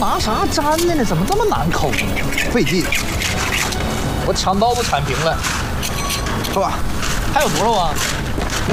拿啥粘的呢？怎么这么难抠呢？费劲。我抢刀都铲平了，是吧？还有多少啊？